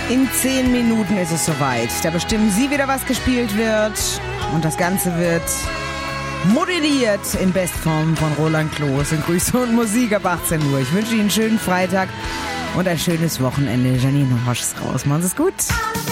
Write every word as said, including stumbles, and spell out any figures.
In zehn Minuten ist es soweit. Da bestimmen Sie wieder, was gespielt wird. Und das Ganze wird modelliert in Bestform von Roland Kloß in Grüße und Musik ab achtzehn Uhr. Ich wünsche Ihnen einen schönen Freitag und ein schönes Wochenende. Janine Horschs raus. Machen Sie es gut.